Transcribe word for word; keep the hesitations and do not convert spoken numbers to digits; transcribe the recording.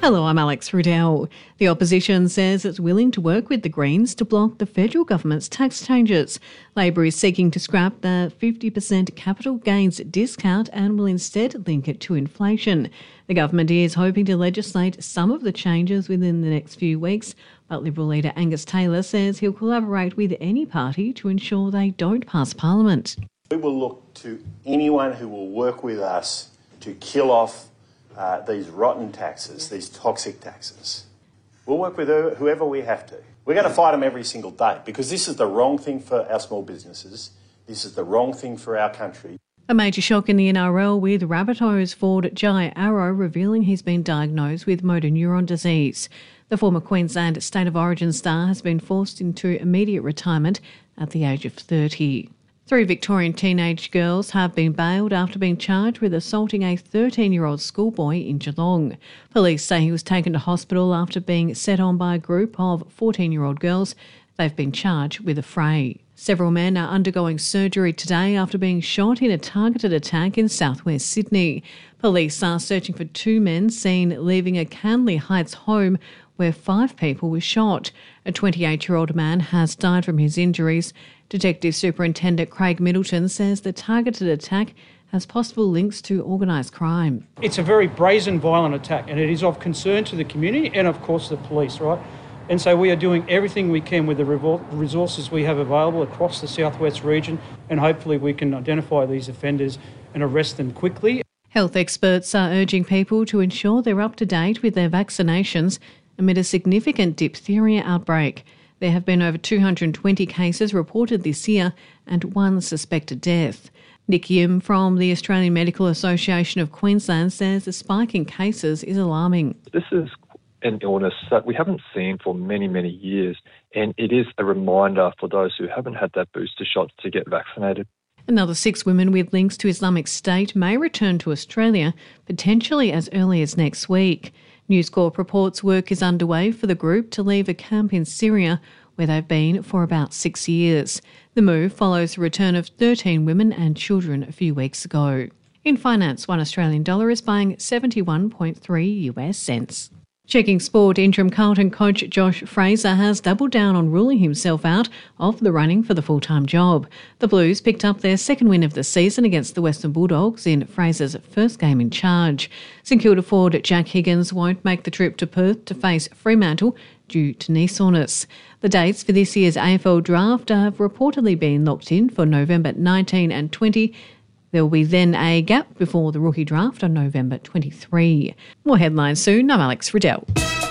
Hello, I'm Alex Riddell. The opposition says it's willing to work with the Greens to block the federal government's tax changes. Labor is seeking to scrap the fifty percent capital gains discount and will instead link it to inflation. The government is hoping to legislate some of the changes within the next few weeks, but Liberal leader Angus Taylor says he'll collaborate with any party to ensure they don't pass Parliament. We will look to anyone who will work with us to kill off Uh, these rotten taxes, these toxic taxes. We'll work with whoever we have to. We're going to fight them every single day because this is the wrong thing for our small businesses. This is the wrong thing for our country. A major shock in the N R L with Rabbitohs forward Jai Arrow revealing he's been diagnosed with motor neuron disease. The former Queensland State of Origin star has been forced into immediate retirement at the age of thirty. Three Victorian teenage girls have been bailed after being charged with assaulting a thirteen-year-old schoolboy in Geelong. Police say he was taken to hospital after being set on by a group of fourteen-year-old girls. They've been charged with a fray. Several men are undergoing surgery today after being shot in a targeted attack in southwest Sydney. Police are searching for two men seen leaving a Canley Heights home where five people were shot. A twenty-eight-year-old man has died from his injuries. Detective Superintendent Craig Middleton says the targeted attack has possible links to organised crime. It's a very brazen, violent attack, and it is of concern to the community and, of course, the police, right? And so we are doing everything we can with the resources we have available across the southwest region, and hopefully we can identify these offenders and arrest them quickly. Health experts are urging people to ensure they're up to date with their vaccinations amid a significant diphtheria outbreak. There have been over two hundred twenty cases reported this year and one suspected death. Nick Yim from the Australian Medical Association of Queensland says the spike in cases is alarming. This is an illness that we haven't seen for many, many years, and it is a reminder for those who haven't had that booster shot to get vaccinated. Another six women with links to Islamic State may return to Australia, potentially as early as next week. News Corp reports work is underway for the group to leave a camp in Syria where they've been for about six years. The move follows the return of thirteen women and children a few weeks ago. In finance, one Australian dollar is buying seventy-one point three U S cents. Checking sport, interim Carlton coach Josh Fraser has doubled down on ruling himself out of the running for the full-time job. The Blues picked up their second win of the season against the Western Bulldogs in Fraser's first game in charge. St Kilda forward Jack Higgins won't make the trip to Perth to face Fremantle due to knee soreness. The dates for this year's A F L draft have reportedly been locked in for November nineteenth and twentieth. There will be then a gap before the rookie draft on November twenty-third. More headlines soon. I'm Alex Riddell.